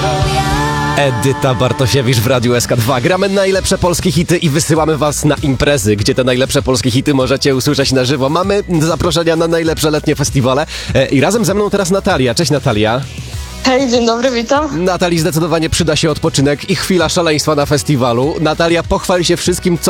Edyta Bartosiewicz w Radiu SK2. Gramy najlepsze polskie hity i wysyłamy was na imprezy, gdzie te najlepsze polskie hity możecie usłyszeć na żywo. Mamy zaproszenia na najlepsze letnie festiwale i razem ze mną teraz Natalia. Cześć Natalia. Hej, dzień dobry, witam. Natalii zdecydowanie przyda się odpoczynek i chwila szaleństwa na festiwalu. Natalia, pochwal się wszystkim, co